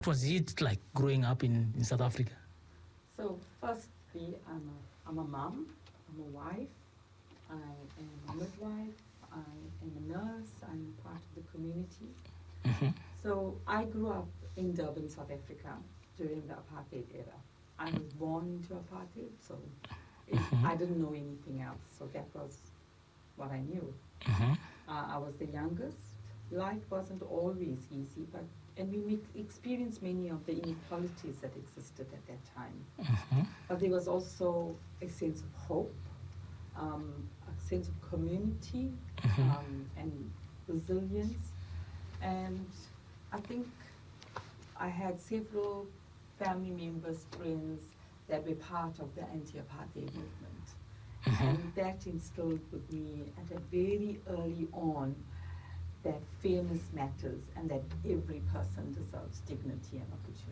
was it like growing up in South Africa? So firstly, I'm a mom, I'm a wife, I am a midwife, I am a nurse, I'm part of the community. So I grew up in Durban, South Africa during the apartheid era. I was born into apartheid, so I didn't know anything else, so that was what I knew. I was the youngest. Life wasn't always easy, and we experienced many of the inequalities that existed at that time. But there was also a sense of hope, a sense of community, and resilience. And I think I had several family members, friends that were part of the anti-apartheid movement. And that instilled with me at a very early on that fairness matters and that every person deserves dignity and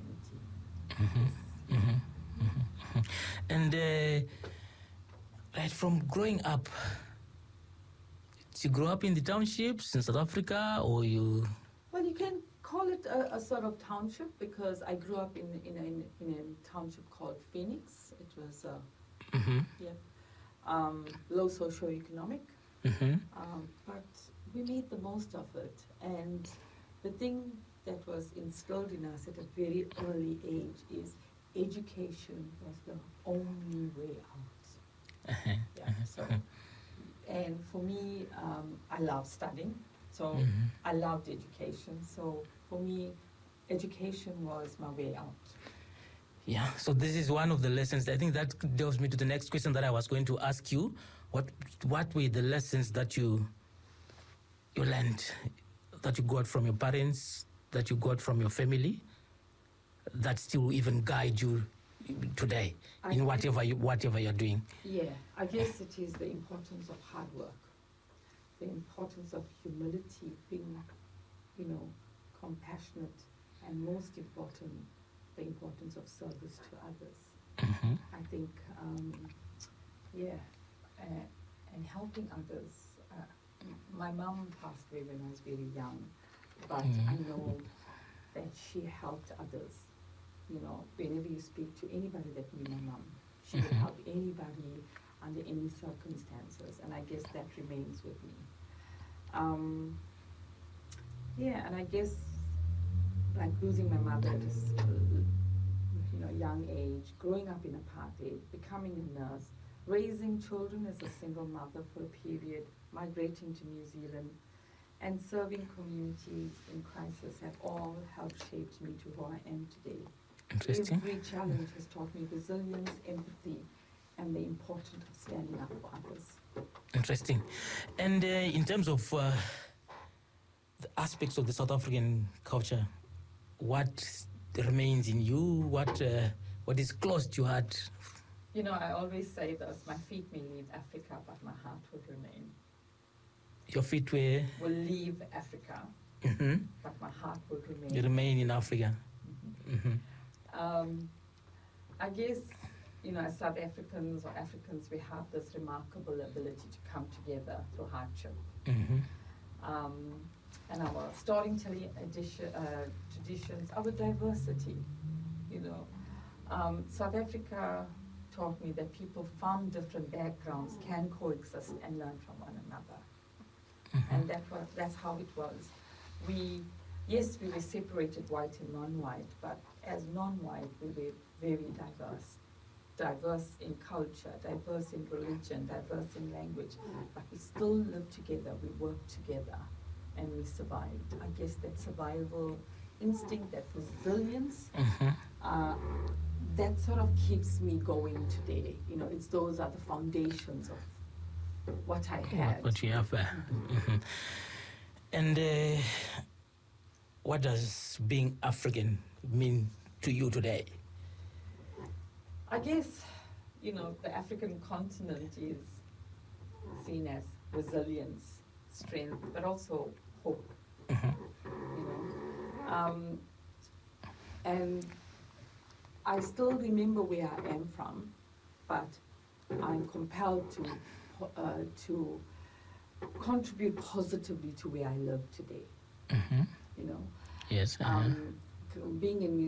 opportunity. And right from growing up, did you grow up in the townships in South Africa, or you? Well, you can call it a sort of township, because I grew up in a township called Phoenix. It was low socioeconomic, but we made the most of it. And the thing that was instilled in us at a very early age is education was the only way out. And for me, I love studying, so I loved education. So for me, education was my way out. Yeah, so this is one of the lessons. I think that delves me to the next question that I was going to ask you. What were the lessons that you learned, that you got from your parents, that you got from your family, that still even guide you today in whatever you're doing? Yeah, I guess it is the importance of hard work, the importance of humility, being, compassionate, and most important, the importance of service to others. I think, and helping others. My mom passed away when I was very young, but I know that she helped others. Whenever you speak to anybody that knew my mom, she would help anybody under any circumstances, and I guess that remains with me. And I guess like losing my mother at a young age, growing up in apartheid, becoming a nurse, raising children as a single mother for a period, migrating to New Zealand, and serving communities in crisis have all helped shape me to who I am today. Interesting. Every challenge has taught me resilience, empathy, and the importance of standing up for others. Interesting. And in terms of the aspects of the South African culture, what remains in you? What is close to your heart? I always say this, my feet may leave Africa, but my heart will remain. Your feet will leave Africa, but my heart will remain. You remain in Africa. I guess, as South Africans or Africans, we have this remarkable ability to come together through hardship. And our storytelling traditions, our diversity, South Africa taught me that people from different backgrounds can coexist and learn from one another. And that's how it was. We were separated white and non-white, but as non-white, we were very diverse in culture, diverse in religion, diverse in language, but we still lived together, we worked together, and we survived. I guess that survival instinct, that resilience, that sort of keeps me going today. Those are the foundations of what I had. What you have. And what does being African mean to you today? I guess, the African continent is seen as resilience, strength, but also hope. And I still remember where I am from, but I'm compelled to contribute positively to where I live today. Yes. being in